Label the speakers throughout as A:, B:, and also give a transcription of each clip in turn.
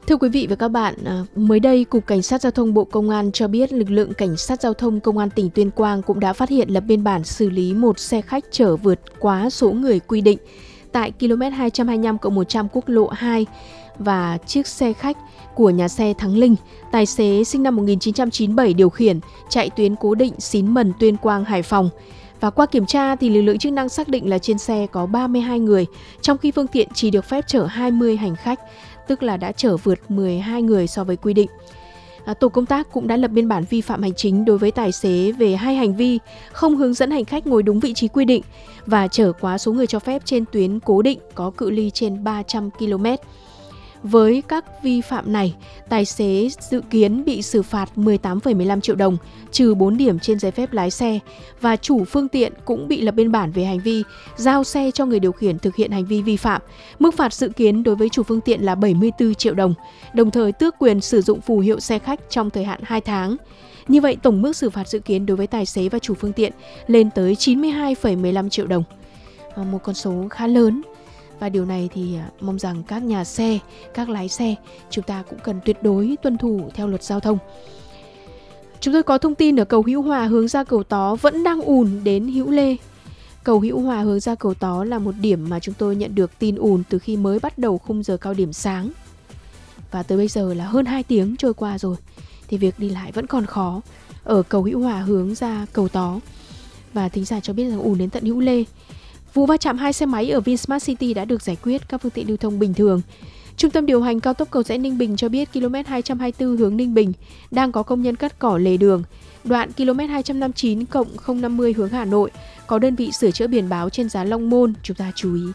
A: Thưa quý vị và các bạn, mới đây Cục Cảnh sát Giao thông Bộ Công an cho biết lực lượng Cảnh sát Giao thông Công an tỉnh Tuyên Quang cũng đã phát hiện lập biên bản xử lý một xe khách chở vượt quá số người quy định tại km 225+100 quốc lộ 2 và chiếc xe khách của nhà xe Thắng Linh, tài xế sinh năm 1997 điều khiển, chạy tuyến cố định Xín Mần, Tuyên Quang, Hải Phòng. Và qua kiểm tra thì lực lượng chức năng xác định là trên xe có 32 người, trong khi phương tiện chỉ được phép chở 20 hành khách, tức là đã chở vượt 12 người so với quy định. Tổ công tác cũng đã lập biên bản vi phạm hành chính đối với tài xế về hai hành vi không hướng dẫn hành khách ngồi đúng vị trí quy định và chở quá số người cho phép trên tuyến cố định có cự ly trên 300 km. Với các vi phạm này, tài xế dự kiến bị xử phạt 18,15 triệu đồng, trừ 4 điểm trên giấy phép lái xe, và chủ phương tiện cũng bị lập biên bản về hành vi giao xe cho người điều khiển thực hiện hành vi vi phạm. Mức phạt dự kiến đối với chủ phương tiện là 74 triệu đồng, đồng thời tước quyền sử dụng phù hiệu xe khách trong thời hạn 2 tháng. Như vậy, tổng mức xử phạt dự kiến đối với tài xế và chủ phương tiện lên tới 92,15 triệu đồng. Một con số khá lớn. Và điều này thì mong rằng các nhà xe, các lái xe, chúng ta cũng cần tuyệt đối tuân thủ theo luật giao thông. Chúng tôi có thông tin ở cầu Hữu Hòa hướng ra cầu Tó vẫn đang ùn đến Hữu Lê. Cầu Hữu Hòa hướng ra cầu Tó là một điểm mà chúng tôi nhận được tin ùn từ khi mới bắt đầu khung giờ cao điểm sáng. Và tới bây giờ là hơn 2 tiếng trôi qua rồi, thì việc đi lại vẫn còn khó ở cầu Hữu Hòa hướng ra cầu Tó. Và thính giả cho biết rằng ùn đến tận Hữu Lê. Vụ va chạm 2 xe máy ở Vinsmart City đã được giải quyết, các phương tiện lưu thông bình thường. Trung tâm điều hành cao tốc Cầu Giẽ Ninh Bình cho biết km 224 hướng Ninh Bình đang có công nhân cắt cỏ lề đường. Đoạn km 259+050 hướng Hà Nội có đơn vị sửa chữa biển báo trên giá Long Môn, chúng ta chú ý.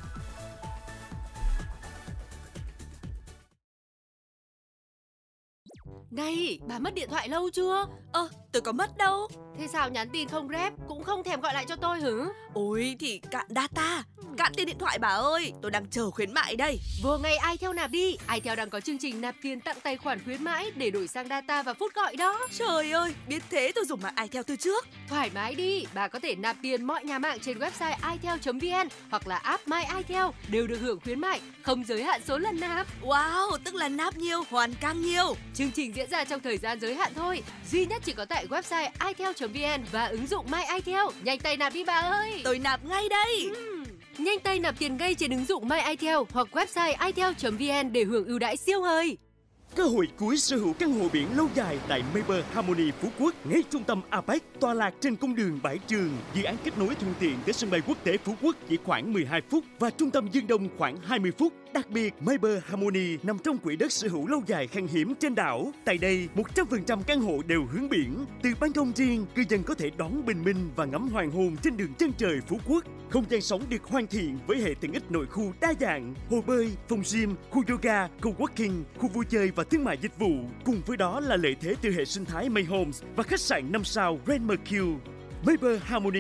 B: Này, bà mất điện thoại lâu chưa?
C: Tôi có mất đâu.
B: Thế sao nhắn tin không rep, cũng không thèm gọi lại cho tôi hử?
C: Ôi thì cạn data, cạn tiền điện thoại bà ơi. Tôi đang chờ khuyến mại đây.
B: Vô ngay iTel nạp đi. iTel đang có chương trình nạp tiền tặng tài khoản khuyến mãi để đổi sang data và phút gọi đó.
C: Trời ơi, biết thế tôi dùng mạng iTel từ trước.
B: Thoải mái đi, bà có thể nạp tiền mọi nhà mạng trên website itel.vn hoặc là app My iTel đều được hưởng khuyến mại, không giới hạn số lần nạp.
C: Wow, tức là nạp nhiều, hoàn càng nhiều.
B: Chương trình diễn ra trong thời gian giới hạn thôi, duy nhất chỉ có tại website itel.vn và ứng dụng My iTel. Nhanh tay nạp đi bà ơi.
C: Tôi nạp ngay đây.
B: Nhanh tay nạp tiền ngay trên ứng dụng My iTel hoặc website itel.vn để hưởng ưu đãi siêu hời.
D: Cơ hội cuối sở hữu căn hộ biển lâu dài tại Mayber Harmony Phú Quốc, ngay trung tâm APEC, tọa lạc trên cung đường Bãi Trường. Dự án kết nối thuận tiện tới sân bay quốc tế Phú Quốc chỉ khoảng 12 phút và trung tâm Dương Đông khoảng 20 phút. Đặc biệt, Mayber Harmony nằm trong quỹ đất sở hữu lâu dài khan hiếm trên đảo. Tại đây, 100% căn hộ đều hướng biển. Từ ban công riêng, cư dân có thể đón bình minh và ngắm hoàng hôn trên đường chân trời Phú Quốc. Không gian sống được hoàn thiện với hệ tiện ích nội khu đa dạng, hồ bơi, phòng gym, khu yoga, co-working, khu vui chơi và thương mại dịch vụ. Cùng với đó là lợi thế từ hệ sinh thái Mayhomes và khách sạn 5 sao Grand Mercure. Mayber Harmony